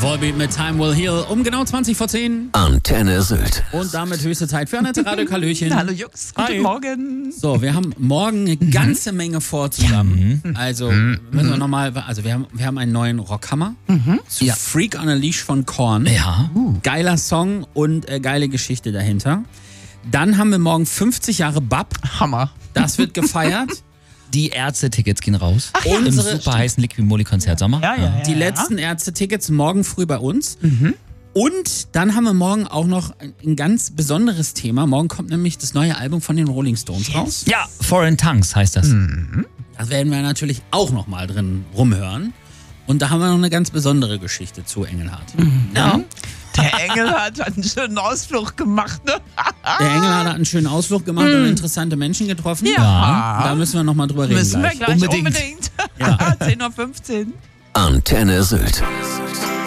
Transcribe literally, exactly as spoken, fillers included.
Volbeat mit Time Will Heal um genau zwanzig vor zehn. Antenne Sylt. Und damit höchste Zeit für Annette Radio Hallöchen. Hallo Jungs, guten Hi. Morgen. So, wir haben morgen eine ganze Menge vor zusammen. Also müssen wir nochmal, also wir haben, wir haben einen neuen Rockhammer zu Ja. Freak on a Leash von Korn. Ja. Geiler Song und äh, geile Geschichte dahinter. Dann haben wir morgen fünfzig Jahre B A P. Hammer. Das wird gefeiert. Die Ärzte-Tickets gehen raus. ja. Im Unsere- super heißen Liquid Moly Konzert Sommer. Ja, ja, ja. Die letzten Ärzte-Tickets morgen früh bei uns. Und dann haben wir morgen auch noch ein, ein ganz besonderes Thema. Morgen kommt nämlich das neue Album von den Rolling Stones raus. Ja, Foreign Tongues heißt das. Da werden wir natürlich auch noch mal drin rumhören. Und da haben wir noch eine ganz besondere Geschichte zu Engelhardt. Ja. Der Engel hat einen schönen Ausflug gemacht, ne? Der Engelhardt hat einen schönen Ausflug gemacht und interessante Menschen getroffen. Ja. Da müssen wir noch mal drüber reden Müssen wir gleich. gleich Unbedingt. unbedingt. Ja. zehn Uhr fünfzehn. Antenne Sylt.